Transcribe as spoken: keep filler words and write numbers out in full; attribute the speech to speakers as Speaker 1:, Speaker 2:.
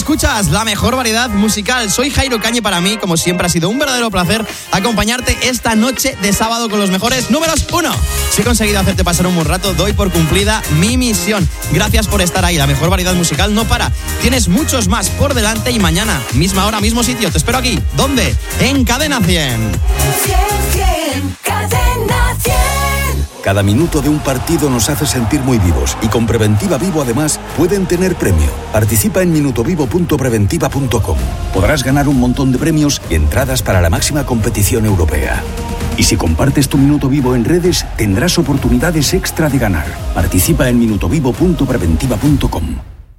Speaker 1: escuchas la mejor variedad musical. Soy Jairo Cañe. Para mí, como siempre, ha sido un verdadero placer acompañarte esta noche de sábado con los mejores números uno. Si he conseguido hacerte pasar un buen rato, doy por cumplida mi misión. Gracias por estar ahí. La mejor variedad musical no para. Tienes muchos más por delante y mañana, misma hora, mismo sitio. Te espero aquí. ¿Dónde? En Cadena cien.
Speaker 2: cien, cien, Cadena cien.
Speaker 3: Cada minuto de un partido nos hace sentir muy vivos y con Preventiva Vivo además pueden tener premio. Participa en minutovivo punto preventiva punto com. Podrás ganar un montón de premios y entradas para la máxima competición europea. Y si compartes tu Minuto Vivo en redes, tendrás oportunidades extra de ganar. Participa en minutovivo punto preventiva punto com.